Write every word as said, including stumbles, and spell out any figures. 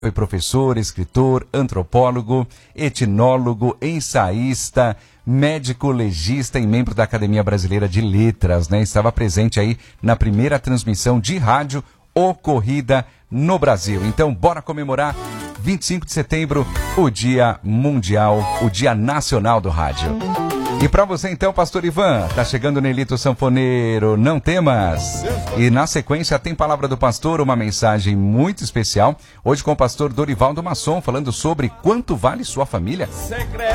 Foi professor, escritor, antropólogo, etnólogo, ensaísta, médico legista e membro da Academia Brasileira de Letras, né? Estava presente aí na primeira transmissão de rádio ocorrida no Brasil. Então, bora comemorar vinte e cinco de setembro, o Dia Mundial, o Dia Nacional do Rádio. E para você então, Pastor Ivan, tá chegando o Nelito Sanfoneiro, não temas. E na sequência tem Palavra do Pastor, uma mensagem muito especial, hoje com o pastor Dorivaldo Masson, falando sobre quanto vale sua família.